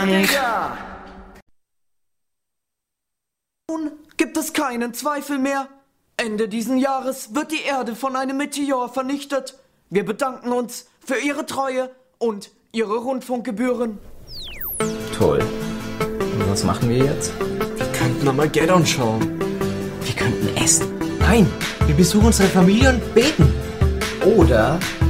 Dank. Ja. Nun gibt es keinen Zweifel mehr. Ende diesen Jahres wird die Erde von einem Meteor vernichtet. Wir bedanken uns für Ihre Treue und Ihre Rundfunkgebühren. Toll. Und was machen wir jetzt? Wir könnten Armageddon schauen. Wir könnten essen. Nein, wir besuchen unsere Familie und beten. Oder